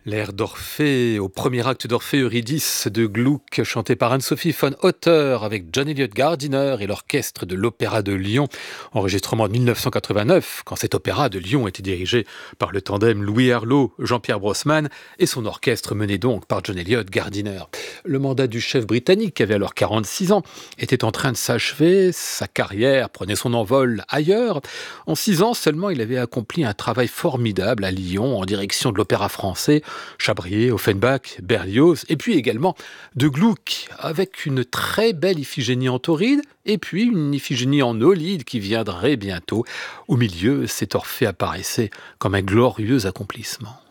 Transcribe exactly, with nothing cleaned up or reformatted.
L'air d'Orphée, au premier acte d'Orphée Eurydice de Gluck, chanté par Anne-Sophie von Otter avec John Eliot Gardiner et l'orchestre de l'Opéra de Lyon. Enregistrement de mille neuf cent quatre-vingt-neuf, quand cet opéra de Lyon était dirigé par le tandem Louis Herlot, Jean-Pierre Brossman et son orchestre mené donc par John Eliot Gardiner. Le mandat du chef britannique, qui avait alors quarante-six ans, était en train de s'achever. Sa carrière prenait son envol ailleurs. En six ans seulement, il avait accompli un travail formidable à Lyon en direction de l'opéra français, Chabrier, Offenbach, Berlioz, et puis également de Gluck, avec une très belle Iphigénie en tauride, et puis une Iphigénie en Aulide qui viendrait bientôt. Au milieu, cet Orphée apparaissait comme un glorieux accomplissement.